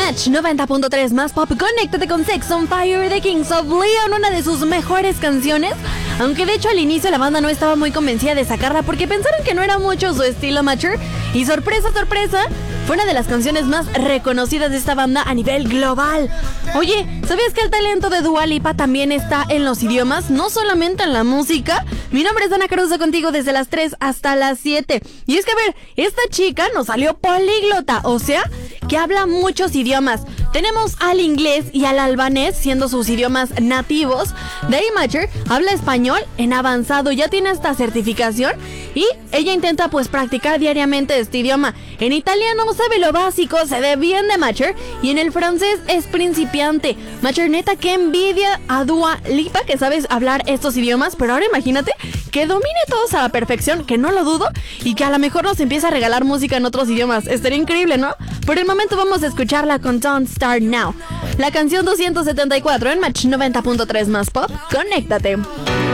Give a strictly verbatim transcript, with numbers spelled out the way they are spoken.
Match noventa punto tres más pop, conéctate con Sex on Fire de Kings of Leon, una de sus mejores canciones. Aunque de hecho al inicio la banda no estaba muy convencida de sacarla porque pensaron que no era mucho su estilo Matcher. Y sorpresa, sorpresa, fue una de las canciones más reconocidas de esta banda a nivel global. Oye, ¿sabías que el talento de Dua Lipa también está en los idiomas? No solamente en la música. Mi nombre es Ana Caruso, contigo desde las tres hasta las siete. Y es que a ver, esta chica nos salió políglota, o sea, que habla muchos idiomas. Tenemos al inglés y al albanés siendo sus idiomas nativos. De ahí Matcher habla español en avanzado, ya tiene esta certificación y ella intenta pues practicar diariamente este idioma. En italiano sabe lo básico, se ve bien de Matcher, y en el francés es principiante. Matcher, neta, que envidia a Dua Lipa que sabes hablar estos idiomas, pero ahora imagínate que domine todos a la perfección, que no lo dudo, y que a lo mejor nos empieza a regalar música en otros idiomas. Estaría increíble, ¿no? Por el momento vamos a escucharla con Don't Start Now, la canción doscientos setenta y cuatro en Match noventa punto tres más pop. Conéctate.